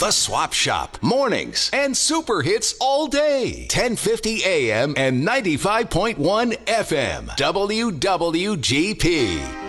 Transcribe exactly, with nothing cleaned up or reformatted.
The Swap Shop, mornings and super hits all day. ten fifty A M and ninety-five point one F M. W W G P.